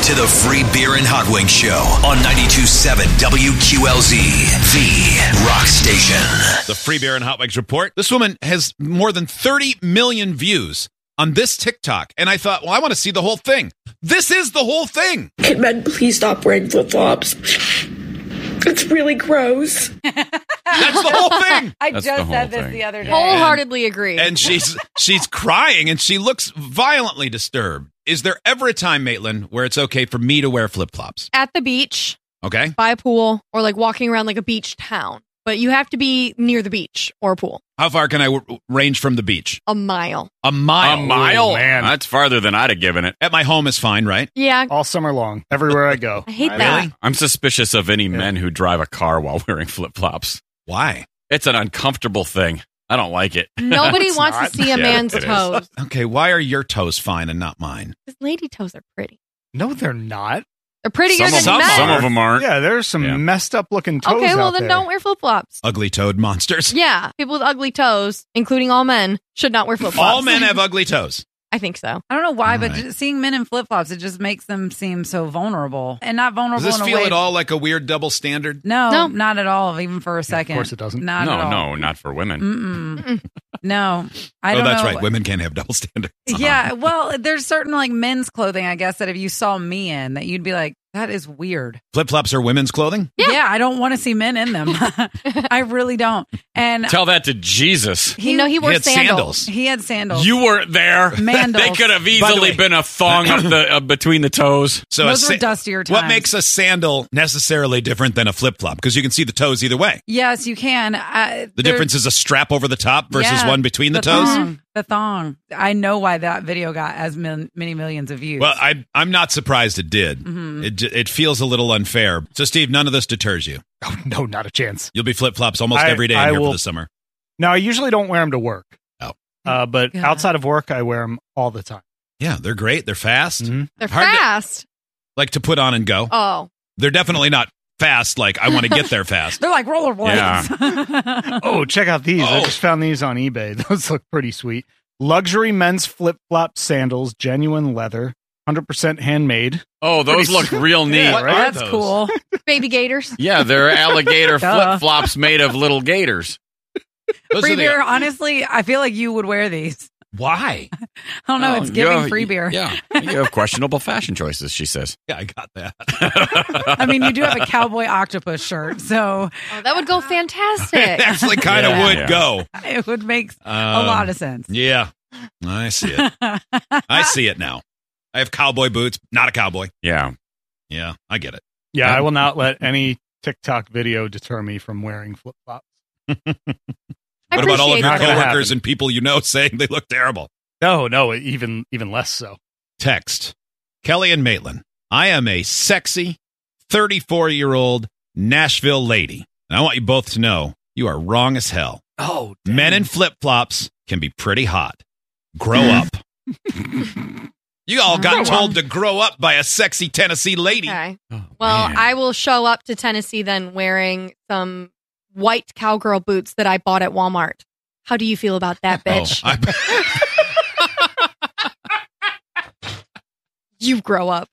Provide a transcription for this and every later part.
to the Free Beer and Hot Wings Show on 92.7 WQLZ, the rock station. The Free Beer and Hot Wings Report. This woman has more than 30 million views on this TikTok. And I thought, well, I want to see the whole thing. This is the whole thing. Can men please stop wearing flip-flops? It's really gross. That's the whole thing. I just said this the other day. Wholeheartedly agree. And she's crying and she looks violently disturbed. Is there ever a time, Maitland, where it's okay for me to wear flip-flops? At the beach, Okay. by a pool, or like walking around like a beach town. But you have to be near the beach or a pool. How far can I range from the beach? A mile. A mile. A mile? Oh, man. That's farther than I'd have given it. At my home is fine, right? Yeah. All summer long, everywhere I go. I hate that. Really? I'm suspicious of any men who drive a car while wearing flip-flops. Why? It's an uncomfortable thing. I don't like it. Nobody It's wants not. to see a Yeah, man's it is. toes. Okay, why are your toes fine and not mine? Because lady toes are pretty. No, they're not. They're prettier than Some men. of them aren't. Yeah, there's some Yeah. messed up looking toes Okay, well out then there. don't wear flip-flops. Ugly toed monsters. Yeah, people with ugly toes, including all men, should not wear flip-flops. All men have ugly toes. I think so. I don't know why, All but right. just seeing men in flip flops, it just makes them seem so vulnerable and not vulnerable. Does this in a feel way. at all like a weird double standard? No, not at all. Even for a second. course it doesn't. Not at all. No, not for women. No, I Oh, don't that's know. right. Women can't have double standards. Yeah, well, there's certain like men's clothing, I guess, that if you saw me in, that you'd be like, that is weird. Flip flops are women's clothing? Yeah, I don't want to see men in them. I really don't. And Tell that to Jesus. He wore had sandals. he had sandals. You weren't there. Mandals. They could have By the easily way- been a thong up the between the toes. So Those were dustier What times. makes a sandal necessarily different than a flip flop? Because you can see the toes either way. Yes, you can. The difference is a strap over the top versus one between the toes. The thong. I know why that video got as many millions of views. Well, I'm not surprised it did. It feels a little unfair. So, Steve, none of this deters you. Oh, no, not a chance. You'll be flip flops almost I- every day in I here will- for the summer. Now, I usually don't wear them to work. Oh. But God. outside of work, I wear them all the time. Yeah, they're great. They're fast. Mhm. They're Hard to- fast. Like to put on and go. Oh. They're definitely not fast. Like I want to get there fast. They're like rollerblades. Oh, check out these. I Oh. just found these on eBay. Those look pretty sweet. Luxury men's flip-flop sandals, genuine leather, 100% handmade. Oh, those Pretty look sweet. real neat. Yeah, What right? are That's those? cool. Baby gators. Yeah, they're alligator Duh. flip-flops made of little gators. Those Free are the- beer, honestly, I feel like you would wear these. Why? I don't know. It's giving free beer. Yeah, you have questionable fashion choices, she says. Yeah, I got that. I mean, you do have a cowboy octopus shirt, so Oh, that would go fantastic. It actually kind of Yeah. would Yeah. go. it would make a lot of sense. Yeah, I see it. I see it now. I have cowboy boots. Not a cowboy. Yeah. Yeah, I get it. Yeah, I will not let any TikTok video deter me from wearing flip-flops. I What about all of appreciate your Not gonna coworkers happen. and people you know saying they look terrible? No, even less so. Text Kelly and Maitland. I am a sexy 34-year-old Nashville lady. And I want you both to know you are wrong as hell. Oh, Men in flip-flops can be pretty hot. Grow up. You all got told to grow up by a sexy Tennessee lady. Okay. Oh, Well, man. I will show up to Tennessee then wearing some white cowgirl boots that I bought at Walmart. How do you feel about that, bitch? You grow up.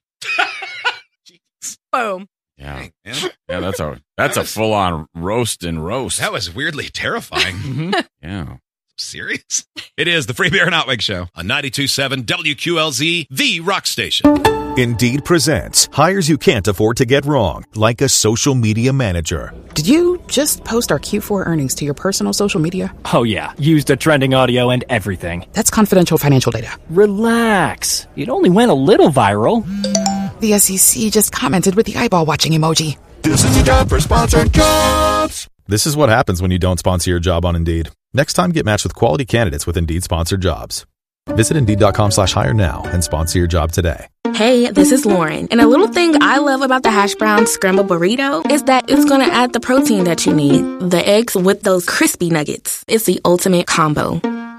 Boom. Yeah. Man, Yeah, that's a full-on roast and roast. that was weirdly terrifying. Mhm. Yeah. Serious? It is the Free Beer and Hot Wings Show on 92.7 WQLZ, the rock station. Indeed presents hires you can't afford to get wrong, like a social media manager. Did you just post our Q4 earnings to your personal social media? Oh yeah, used the trending audio and everything. That's confidential financial data. Relax. It only went a little viral. The SEC just commented with the eyeball watching emoji. This is a job for sponsored jobs. This is what happens when you don't sponsor your job on Indeed. Next time, get matched with quality candidates with Indeed sponsored jobs. Visit Indeed.com/hire now and sponsor your job today. Hey, this is Lauren. And a little thing I love about the hash brown scramble burrito is that it's going to add the protein that you need. The eggs with those crispy nuggets. It's the ultimate combo.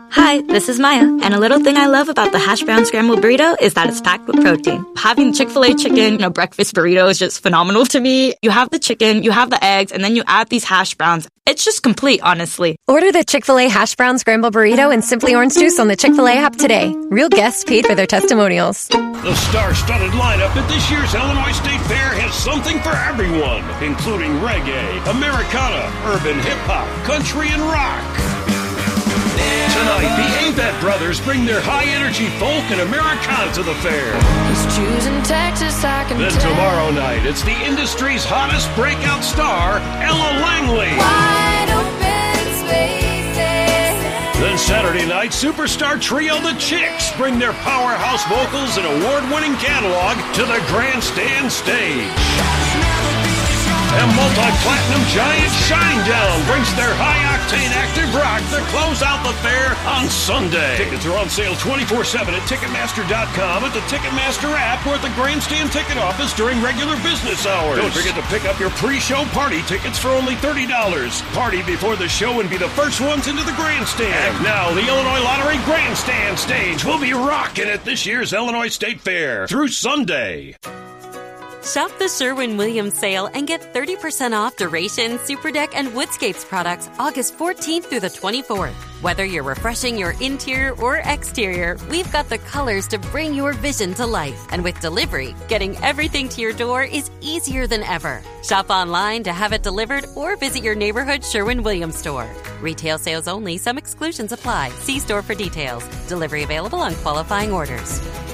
Hi, this is Maya, and a little thing I love about the hash brown scrambled burrito is that it's packed with protein. Having Chick-fil-A chicken in a breakfast burrito is just phenomenal to me. You have the chicken, you have the eggs, and then you add these hash browns. It's just complete, honestly. Order the Chick-fil-A hash brown scrambled burrito and Simply Orange Juice on the Chick-fil-A app today. Real guests paid for their testimonials. The star-studded lineup at this year's Illinois State Fair has something for everyone, including reggae, Americana, urban hip-hop, country, and rock. Tonight, the Avett Brothers bring their high-energy folk and Americana to the fair. He's choosing Texas, I can Then tell. tomorrow night, it's the industry's hottest breakout star, Ella Langley. Wide open spaces. Then Saturday night, superstar trio The Chicks bring their powerhouse vocals and award-winning catalog to the grandstand stage. And multi-platinum giant Shinedown brings their high-octane active rock to close out the fair on Sunday. Tickets are on sale 24/7 at Ticketmaster.com, at the Ticketmaster app, or at the grandstand ticket office during regular business hours. Don't forget to pick up your pre-show party tickets for only $30. Party before the show and be the first ones into the grandstand. And now, the Illinois Lottery Grandstand stage will be rocking at this year's Illinois State Fair through Sunday. Shop the Sherwin-Williams sale and get 30% off Duration, Superdeck, and Woodscapes products August 14th through the 24th. Whether you're refreshing your interior or exterior, we've got the colors to bring your vision to life. And with delivery, getting everything to your door is easier than ever. Shop online to have it delivered or visit your neighborhood Sherwin-Williams store. Retail sales only. Some exclusions apply. See store for details. Delivery available on qualifying orders.